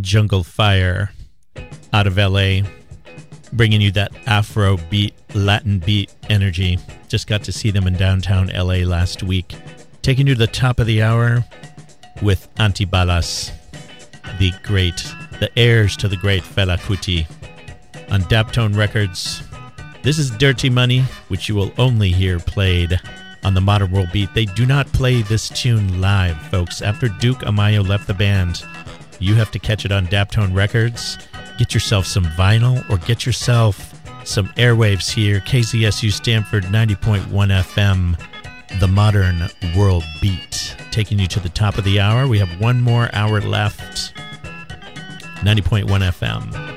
Jungle Fire out of LA, bringing you that Afro beat, Latin beat energy. Just got to see them in downtown LA last week. Taking you to the top of the hour with Antibalas, the heirs to the great Fela Kuti on Daptone Records. This is Dirty Money, which you will only hear played on the Modern World Beat. They do not play this tune live, folks. After Duke Amayo left the band, you have to catch it on Daptone Records. Get yourself some vinyl or get yourself some airwaves here. KZSU Stanford 90.1 FM, the Modern World Beat. Taking you to the top of the hour. We have one more hour left. 90.1 FM.